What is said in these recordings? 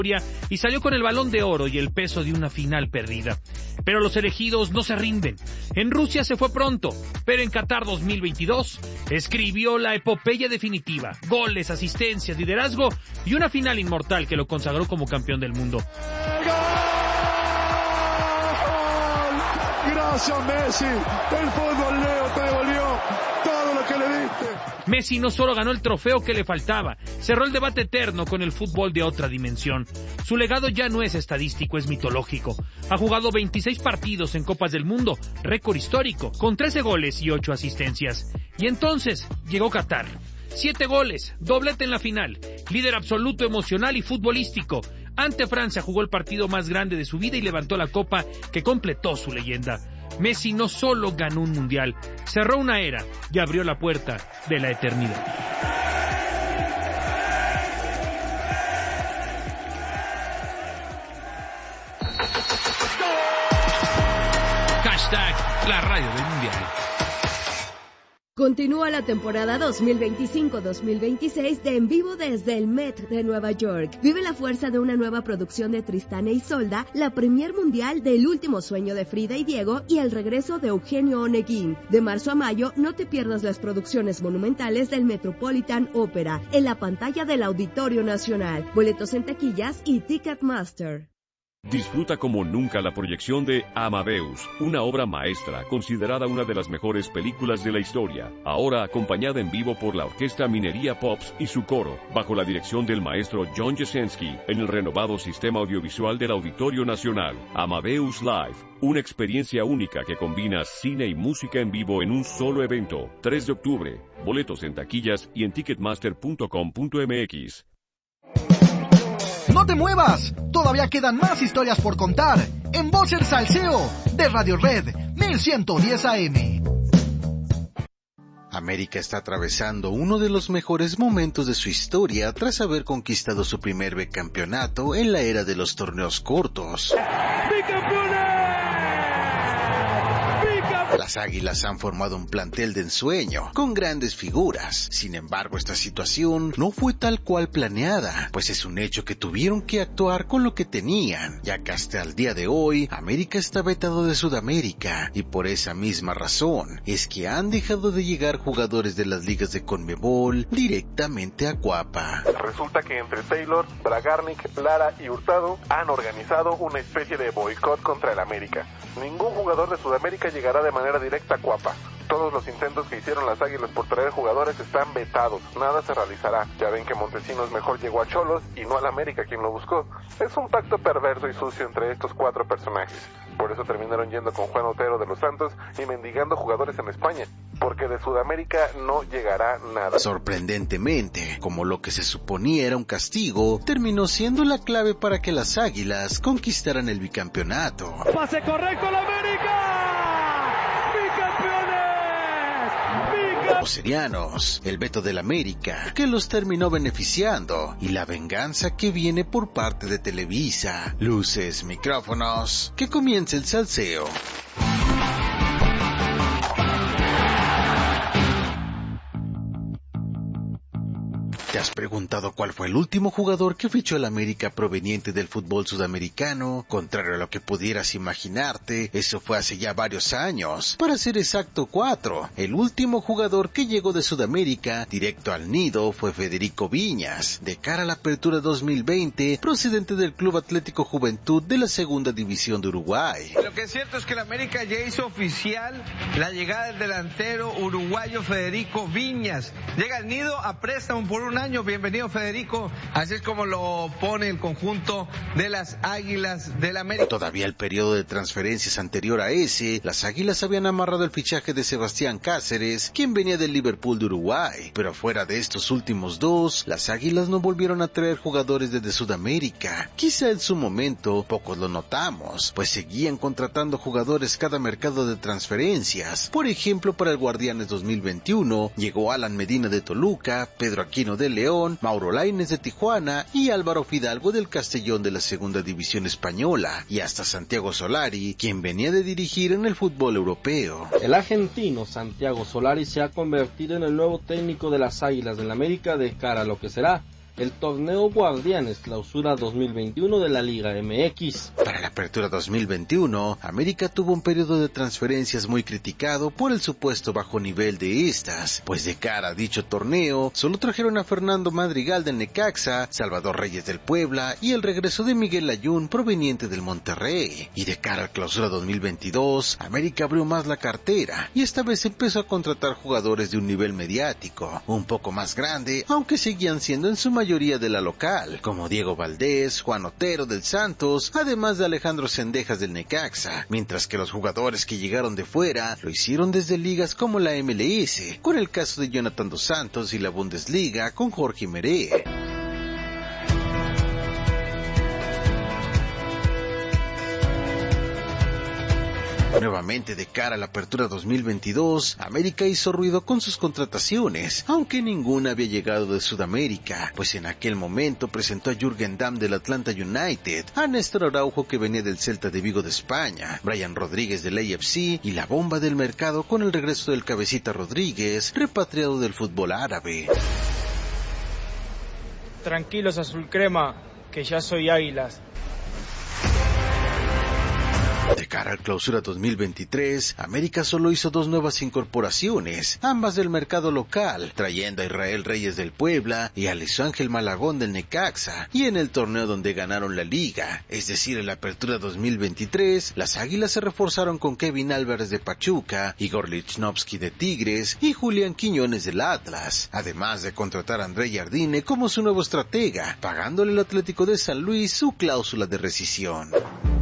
y salió con el Balón de Oro y el peso de una final perdida. Pero los elegidos no se rinden. En Rusia se fue pronto, pero en Qatar 2022 escribió la epopeya definitiva: goles, asistencias, liderazgo y una final inmortal que lo consagró como campeón del mundo. Gracias, Messi. El fútbol, Leo, te devolvió todo lo que le diste. Messi no solo ganó el trofeo que le faltaba, cerró el debate eterno con el fútbol de otra dimensión. Su legado ya no es estadístico, es mitológico. Ha jugado 26 partidos en Copas del Mundo, récord histórico, con 13 goles y 8 asistencias. Y entonces llegó Qatar. 7 goles, doblete en la final, líder absoluto emocional y futbolístico. Ante Francia jugó el partido más grande de su vida y levantó la copa que completó su leyenda. Messi no solo ganó un mundial, cerró una era y abrió la puerta de la eternidad. Hashtag la radio del mundial. Continúa la temporada 2025-2026 de En Vivo desde el Met de Nueva York. Vive la fuerza de una nueva producción de Tristán e Isolda, la premier mundial del Último Sueño de Frida y Diego y el regreso de Eugenio Oneguín. De marzo a mayo, no te pierdas las producciones monumentales del Metropolitan Opera en la pantalla del Auditorio Nacional. Boletos en taquillas y Ticketmaster. Disfruta como nunca la proyección de Amadeus, una obra maestra considerada una de las mejores películas de la historia, ahora acompañada en vivo por la Orquesta Minería Pops y su coro, bajo la dirección del maestro John Jasenski, en el renovado sistema audiovisual del Auditorio Nacional. Amadeus Live, una experiencia única que combina cine y música en vivo en un solo evento. 3 de octubre, boletos en taquillas y en ticketmaster.com.mx. ¡No te muevas! Todavía quedan más historias por contar en Voz el Salseo de Radio Red 1110 AM. América está atravesando uno de los mejores momentos de su historia tras haber conquistado su primer bicampeonato en la era de los torneos cortos. ¡Bicampeones! Las Águilas han formado un plantel de ensueño, con grandes figuras. Sin embargo, esta situación no fue tal cual planeada, pues es un hecho que tuvieron que actuar con lo que tenían, ya que hasta el día de hoy, América está vetado de Sudamérica, y por esa misma razón, es que han dejado de llegar jugadores de las ligas de Conmebol directamente a Cuapa. Resulta que entre Taylor, Bragarnik, Lara y Hurtado han organizado una especie de boicot contra el América. Ningún jugador de Sudamérica llegará de manera directa a Cuapa. Todos los intentos que hicieron las Águilas por traer jugadores están vetados, nada se realizará. Ya ven que Montesinos mejor llegó a Xolos y no al América quien lo buscó. Es un pacto perverso y sucio entre estos 4 personajes. Por eso terminaron yendo con Juan Otero de los Santos y mendigando jugadores en España, porque de Sudamérica no llegará nada. Sorprendentemente, como lo que se suponía era un castigo, terminó siendo la clave para que las Águilas conquistaran el bicampeonato. ¡Pase correcto la América! Los serianos, el veto del América, que los terminó beneficiando, y la venganza que viene por parte de Televisa. Luces, micrófonos, que comience el salseo. ¿Te has preguntado cuál fue el último jugador que fichó el América proveniente del fútbol sudamericano? Contrario a lo que pudieras imaginarte, eso fue hace ya varios años. Para ser exacto, 4. El último jugador que llegó de Sudamérica directo al nido fue Federico Viñas, de cara a la apertura 2020, procedente del Club Atlético Juventud de la Segunda División de Uruguay. Lo que es cierto es que el América ya hizo oficial la llegada del delantero uruguayo Federico Viñas. Llega al nido a préstamo por un año. Bienvenido, Federico. Así es como lo pone el conjunto de las Águilas del América. Todavía el periodo de transferencias anterior a ese, las Águilas habían amarrado el fichaje de Sebastián Cáceres, quien venía del Liverpool de Uruguay. Pero fuera de estos últimos 2, las Águilas no volvieron a traer jugadores desde Sudamérica. Quizá en su momento pocos lo notamos, pues seguían contratando jugadores cada mercado de transferencias. Por ejemplo, para el Guardianes 2021 llegó Alan Medina de Toluca, Pedro Aquino de León, Mauro Lainez de Tijuana y Álvaro Fidalgo del Castellón de la Segunda División Española, y hasta Santiago Solari, quien venía de dirigir en el fútbol europeo. El argentino Santiago Solari se ha convertido en el nuevo técnico de las Águilas del América de cara a lo que será el torneo Guardianes Clausura 2021 de la Liga MX. Para la apertura 2021, América tuvo un periodo de transferencias muy criticado por el supuesto bajo nivel de estas, pues de cara a dicho torneo, solo trajeron a Fernando Madrigal del Necaxa, Salvador Reyes del Puebla y el regreso de Miguel Layún proveniente del Monterrey. Y de cara al Clausura 2022, América abrió más la cartera y esta vez empezó a contratar jugadores de un nivel mediático, un poco más grande, aunque seguían siendo en su mayoría de la local, como Diego Valdés, Juan Otero del Santos, además de Alejandro Cendejas del Necaxa, mientras que los jugadores que llegaron de fuera lo hicieron desde ligas como la MLS, con el caso de Jonathan dos Santos, y la Bundesliga con Jorge Meré. Nuevamente de cara a la apertura 2022, América hizo ruido con sus contrataciones, aunque ninguna había llegado de Sudamérica, pues en aquel momento presentó a Jürgen Damm del Atlanta United, a Néstor Araujo que venía del Celta de Vigo de España, Brian Rodríguez del AFC y la bomba del mercado con el regreso del Cabecita Rodríguez, repatriado del fútbol árabe. Tranquilos azul crema, que ya soy Águilas. De cara al Clausura 2023, América solo hizo 2 nuevas incorporaciones, ambas del mercado local, trayendo a Israel Reyes del Puebla y a Luis Ángel Malagón del Necaxa, y en el torneo donde ganaron la liga, es decir, en la apertura 2023, las Águilas se reforzaron con Kevin Álvarez de Pachuca, Igor Lichnowsky de Tigres y Julián Quiñones del Atlas, además de contratar a André Jardine como su nuevo estratega, pagándole al Atlético de San Luis su cláusula de rescisión.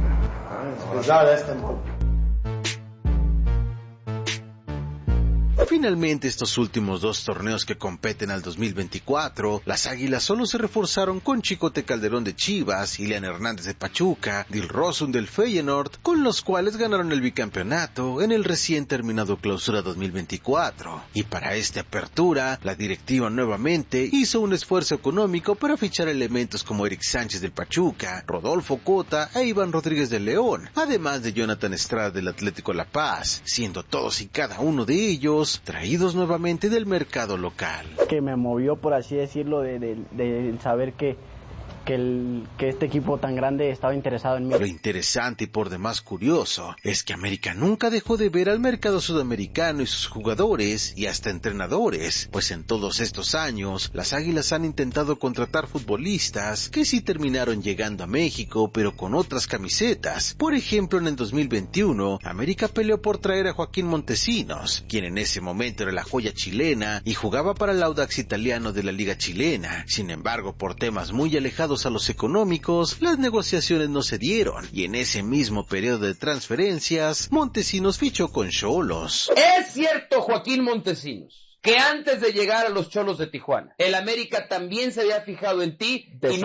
Finalmente, estos últimos 2 torneos que competen al 2024, las Águilas solo se reforzaron con Chicote Calderón de Chivas, Ilian Hernández de Pachuca, Dilrosun del Feyenoord, con los cuales ganaron el bicampeonato en el recién terminado Clausura 2024. Y para esta apertura, la directiva nuevamente hizo un esfuerzo económico para fichar elementos como Eric Sánchez del Pachuca, Rodolfo Cota e Iván Rodríguez del León, además de Jonathan Estrada del Atlético La Paz, siendo todos y cada uno de ellos traídos nuevamente del mercado local. Que me movió, por así decirlo, de saber que este equipo tan grande estaba interesado en mí. Lo interesante y por demás curioso es que América nunca dejó de ver al mercado sudamericano y sus jugadores y hasta entrenadores, pues en todos estos años las Águilas han intentado contratar futbolistas que sí terminaron llegando a México pero con otras camisetas. Por ejemplo, en el 2021 América peleó por traer a Joaquín Montesinos, quien en ese momento era la joya chilena y jugaba para el Audax italiano de la liga chilena. Sin embargo, por temas muy alejados a los económicos, las negociaciones no se dieron, y en ese mismo periodo de transferencias, Montesinos fichó con Xolos. Es cierto, Joaquín Montesinos, que antes de llegar a los Xolos de Tijuana, el América también se había fijado en ti y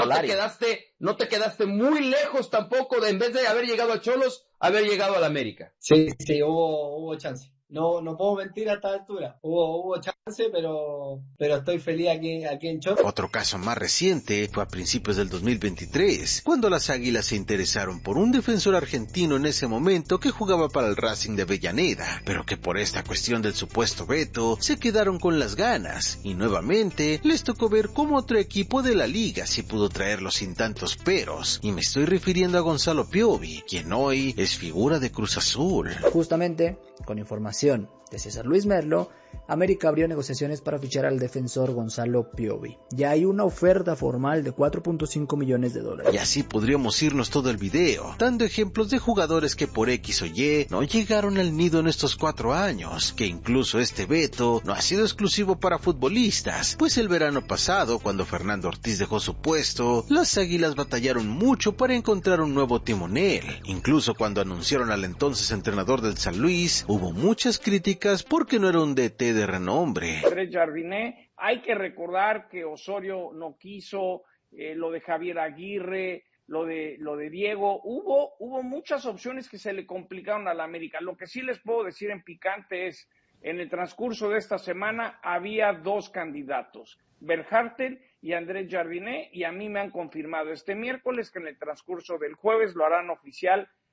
no te quedaste muy lejos tampoco de, en vez de haber llegado a Xolos, haber llegado al América. Sí, hubo chance. No puedo mentir a esta altura. Hubo chance, pero estoy feliz aquí en Cholos. Otro caso más reciente fue a principios del 2023, cuando las Águilas se interesaron por un defensor argentino en ese momento que jugaba para el Racing de Avellaneda, pero que por esta cuestión del supuesto veto se quedaron con las ganas, y nuevamente les tocó ver cómo otro equipo de la liga sí pudo traerlo sin tantos peros, y me estoy refiriendo a Gonzalo Piovi, quien hoy es figura de Cruz Azul. Justamente, con información de César Luis Merlo, América abrió negociaciones para fichar al defensor Gonzalo Piovi. Ya hay una oferta formal de $4.5 millones. Y así podríamos irnos todo el video, dando ejemplos de jugadores que por X o Y no llegaron al nido en estos 4 años, que incluso este veto no ha sido exclusivo para futbolistas, pues el verano pasado, cuando Fernando Ortiz dejó su puesto, las Águilas batallaron mucho para encontrar un nuevo timonel. Incluso cuando anunciaron al entonces entrenador del San Luis, hubo muchas críticas porque no era un DT de renombre. Andrés Jardine, hay que recordar que Osorio no quiso, lo de Javier Aguirre, lo de Diego, hubo muchas opciones que se le complicaron a la América. Lo que sí les puedo decir en picante es, en el transcurso de esta semana había 2 candidatos, Berhartel y Andrés Jardine, y a mí me han confirmado este miércoles que en el transcurso del jueves lo harán oficial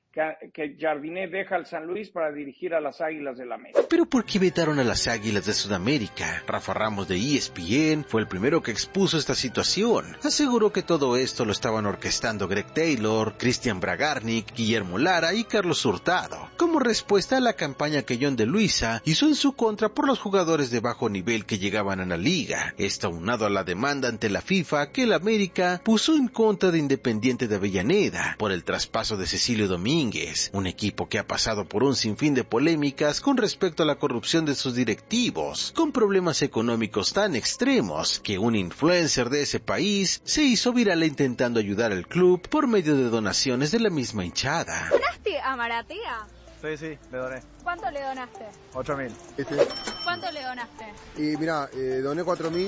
que Jardiné deja al San Luis para dirigir a las Águilas del América. ¿Pero por qué vetaron a las Águilas de Sudamérica? Rafa Ramos de ESPN fue el primero que expuso esta situación. Aseguró que todo esto lo estaban orquestando Greg Taylor, Cristian Bragarnik, Guillermo Lara y Carlos Hurtado, como respuesta a la campaña que John de Luisa hizo en su contra por los jugadores de bajo nivel que llegaban a la liga. Esto aunado a la demanda ante la FIFA que el América puso en contra de Independiente de Avellaneda por el traspaso de Cecilio Domínguez, un equipo que ha pasado por un sinfín de polémicas con respecto a la corrupción de sus directivos, con problemas económicos tan extremos que un influencer de ese país se hizo viral intentando ayudar al club por medio de donaciones de la misma hinchada. ¿Donaste a Maratea? Sí, le doné. ¿Cuánto le donaste? 8.000. ¿Cuánto le donaste? Y mirá, doné 4.000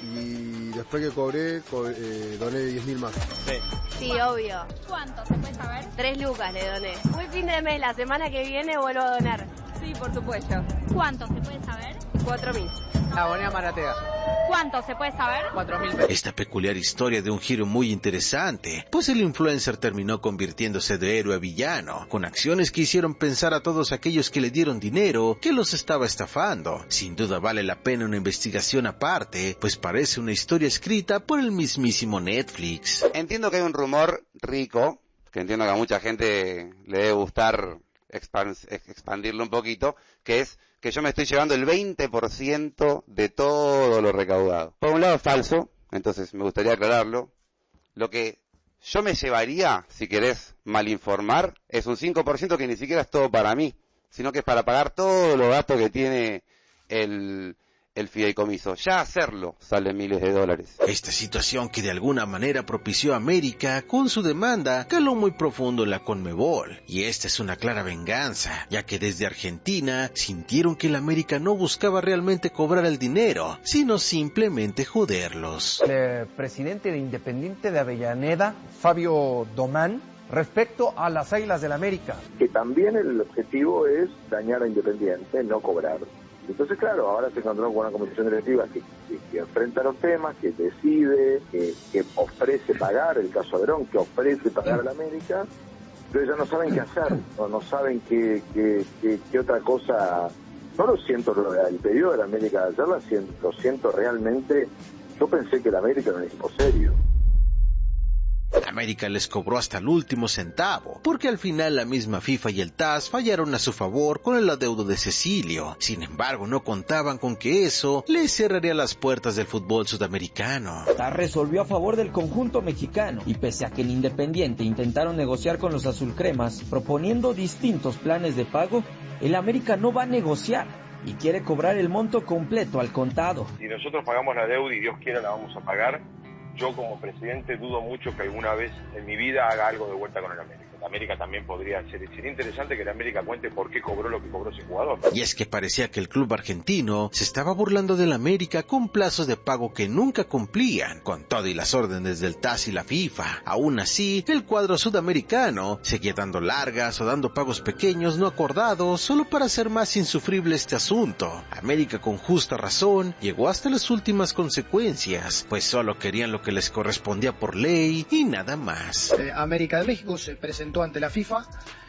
y después que cobré, doné 10.000 más. Sí, obvio. ¿Cuánto? ¿Se puede saber? 3 lucas le doné. Muy fin de mes, la semana que viene vuelvo a donar. Sí, por supuesto. ¿Cuánto? ¿Se puede saber? 4.000. Aboné a Maratea. ¿Cuánto? ¿Se puede saber? 4.000. Esta peculiar historia de un giro muy interesante, pues el influencer terminó convirtiéndose de héroe a villano, con acciones que hicieron pensar a todos aquellos que le dieron dinero que los estaba estafando. Sin duda vale la pena una investigación aparte, pues parece una historia escrita por el mismísimo Netflix. Entiendo que hay un rumor rico, que entiendo que a mucha gente le debe gustar expandirlo un poquito, que es que yo me estoy llevando el 20% de todo lo recaudado. Por un lado es falso, entonces me gustaría aclararlo. Lo que yo me llevaría, si querés malinformar, es un 5% que ni siquiera es todo para mí, sino que es para pagar todos los gastos que tiene el fideicomiso. Ya hacerlo sale miles de dólares. Esta situación que de alguna manera propició a América con su demanda caló muy profundo en la Conmebol, y esta es una clara venganza, ya que desde Argentina sintieron que el América no buscaba realmente cobrar el dinero, sino simplemente joderlos. El presidente de Independiente de Avellaneda, Fabio Domán, respecto a las Águilas del América. Que también el objetivo es dañar a Independiente, no cobrar. Entonces, claro, ahora se encontró con una comisión directiva que enfrenta los temas, que decide, que ofrece pagar, el caso Adrón, que ofrece pagar a la América, pero ya no saben qué hacer, no saben qué otra cosa. No lo siento, el pedido de la América de ayer lo siento realmente. Yo pensé que la América era un equipo serio. América les cobró hasta el último centavo, porque al final la misma FIFA y el TAS fallaron a su favor con el adeudo de Cecilio. Sin embargo, no contaban con que eso les cerraría las puertas del fútbol sudamericano. TAS resolvió a favor del conjunto mexicano, y pese a que en Independiente intentaron negociar con los azulcremas, proponiendo distintos planes de pago, el América no va a negociar y quiere cobrar el monto completo al contado. Si nosotros pagamos la deuda y Dios quiera la vamos a pagar, yo como presidente dudo mucho que alguna vez en mi vida haga algo de vuelta con el América. La América también podría ser, sería interesante que la América cuente por qué cobró lo que cobró ese jugador. Y es que parecía que el club argentino se estaba burlando del América con plazos de pago que nunca cumplían, con todo y las órdenes del TAS y la FIFA. Aún así, el cuadro sudamericano seguía dando largas o dando pagos pequeños no acordados solo para hacer más insufrible este asunto. América, con justa razón, llegó hasta las últimas consecuencias, pues solo querían lo que les correspondía por ley y nada más. América de México se presentó ante la FIFA,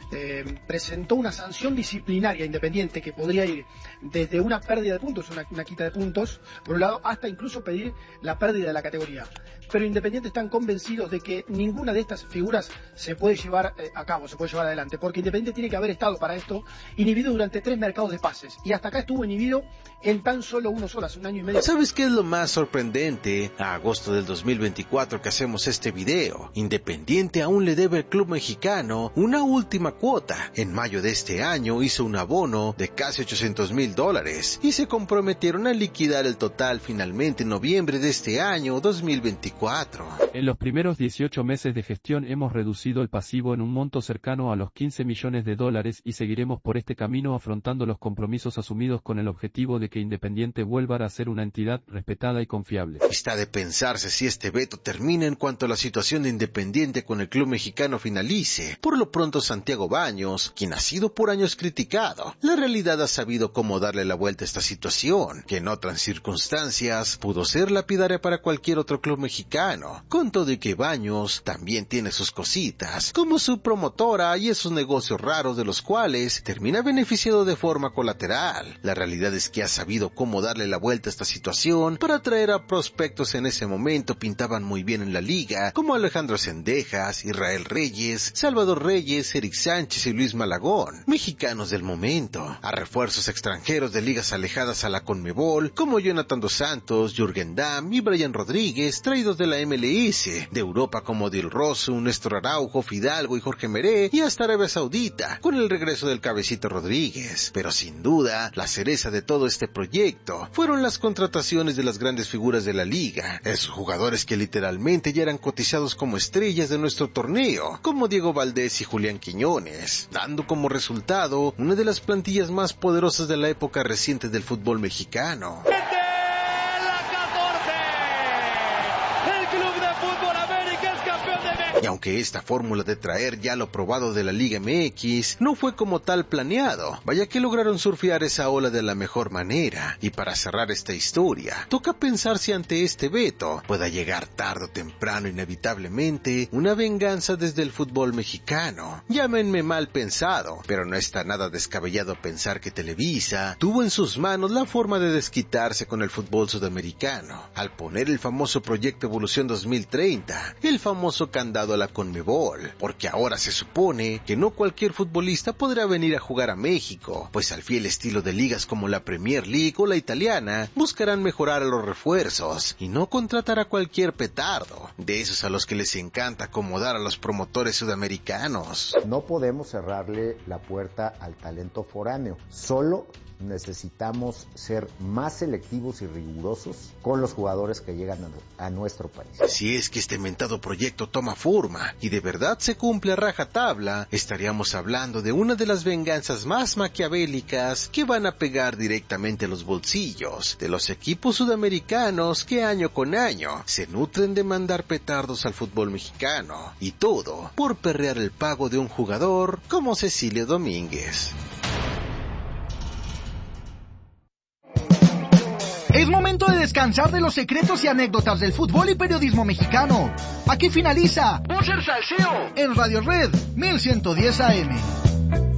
presentó una sanción disciplinaria Independiente que podría ir desde una pérdida de puntos, una quita de puntos, por un lado, hasta incluso pedir la pérdida de la categoría. Pero Independiente están convencidos de que ninguna de estas figuras se puede llevar a cabo, se puede llevar adelante, porque Independiente tiene que haber estado para esto inhibido durante 3 mercados de pases, y hasta acá estuvo inhibido en tan solo uno solo, hace un año y medio. ¿Sabes qué es lo más sorprendente? A agosto del 2024 que hacemos este video, Independiente aún le debe al club mexicano una última cuota. En mayo de este año hizo un abono de casi $800,000 y se comprometieron a liquidar el total finalmente en noviembre de este año 2024. En los primeros 18 meses de gestión hemos reducido el pasivo en un monto cercano a los $15 millones y seguiremos por este camino afrontando los compromisos asumidos con el objetivo de que Independiente vuelva a ser una entidad respetada y confiable. Está de pensarse si este veto termina en cuanto a la situación de Independiente con el club mexicano finalice. Por lo pronto, Santiago Santiago Baños, quien ha sido por años criticado, la realidad ha sabido cómo darle la vuelta a esta situación, que en otras circunstancias pudo ser lapidaria para cualquier otro club mexicano, con todo y que Baños también tiene sus cositas, como su promotora y esos negocios raros de los cuales termina beneficiado de forma colateral. La realidad es que ha sabido cómo darle la vuelta a esta situación para atraer a prospectos en ese momento pintaban muy bien en la liga, como Alejandro Cendejas, Israel Reyes, Salvador Reyes, Eric Sánchez y Luis Malagón, mexicanos del momento, a refuerzos extranjeros de ligas alejadas a la Conmebol, como Jonathan Dos Santos, Jürgen Damm y Brian Rodríguez, traídos de la MLS, de Europa como Dil Rosu, Néstor Araujo, Fidalgo y Jorge Meré, y hasta Arabia Saudita, con el regreso del Cabecito Rodríguez. Pero sin duda, la cereza de todo este proyecto fueron las contrataciones de las grandes figuras de la liga, esos jugadores que literalmente ya eran cotizados como estrellas de nuestro torneo, como Diego Valdés y Julián Quiñones, dando como resultado una de las plantillas más poderosas de la época reciente del fútbol mexicano. Y aunque esta fórmula de traer ya lo probado de la Liga MX no fue como tal planeado, vaya que lograron surfear esa ola de la mejor manera. Y para cerrar esta historia, toca pensar si ante este veto pueda llegar tarde o temprano inevitablemente una venganza desde el fútbol mexicano. Llámenme mal pensado, pero no está nada descabellado pensar que Televisa tuvo en sus manos la forma de desquitarse con el fútbol sudamericano, al poner el famoso Proyecto Evolución 2030, el famoso candado a la Conmebol, porque ahora se supone que no cualquier futbolista podrá venir a jugar a México, pues al fiel estilo de ligas como la Premier League o la italiana, buscarán mejorar a los refuerzos y no contratar a cualquier petardo, de esos a los que les encanta acomodar a los promotores sudamericanos. No podemos cerrarle la puerta al talento foráneo, solo necesitamos ser más selectivos y rigurosos con los jugadores que llegan a nuestro país. Si es que este mentado proyecto toma forma y de verdad se cumple a rajatabla, estaríamos hablando de una de las venganzas más maquiavélicas que van a pegar directamente a los bolsillos de los equipos sudamericanos que año con año se nutren de mandar petardos al fútbol mexicano, y todo por perrear el pago de un jugador como Cecilio Domínguez. Es momento de descansar de los secretos y anécdotas del fútbol y periodismo mexicano. Aquí finaliza Por Ser Salseo en Radio Red 1110 AM.